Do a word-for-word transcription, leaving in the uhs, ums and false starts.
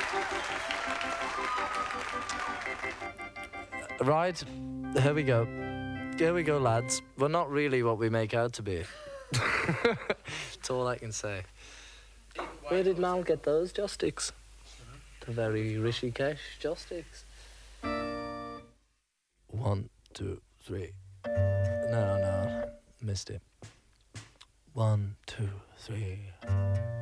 Right, here we go. Here we go, lads. We're not really what we make out to be. That's all I can say. Where did Mal get those joss sticks? The very Rishikesh joss sticks. One, two, three. No, no, missed it. One, two, three.